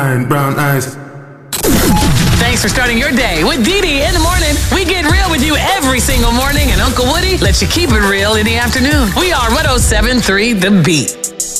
and brown eyes. Thanks for starting your day with Dee Dee in the morning. We get real with you every single morning, and Uncle Woody lets you keep it real in the afternoon. We are 107.3 The Beat.